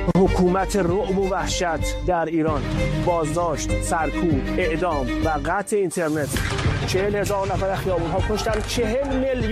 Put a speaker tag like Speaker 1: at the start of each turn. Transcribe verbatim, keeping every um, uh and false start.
Speaker 1: حکومت رعب و وحشت در ایران، بازداشت، سرکوب، اعدام و قطع اینترنت. چهل هزار نفر خیابون‌ها کشتن، چهل میلیون